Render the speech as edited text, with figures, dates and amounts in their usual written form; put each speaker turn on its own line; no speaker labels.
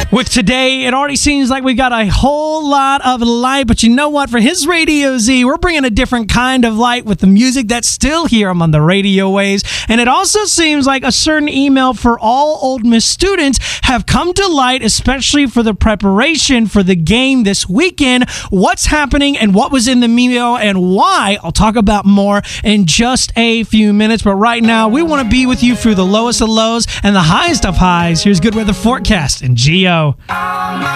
With today, it already seems like we got a whole lot of light, but you know what? For his Radio Z, we're bringing a different kind of light with the music that's still here on the radio waves. And it also seems like a certain email for all Ole Miss students have come to light, especially for the preparation for the game this weekend. What's happening and what was in the email and why? I'll talk about more in just a few minutes. But right now, we want to be with you through the lowest of lows and the highest of highs. Here's good weather forecast and Geo.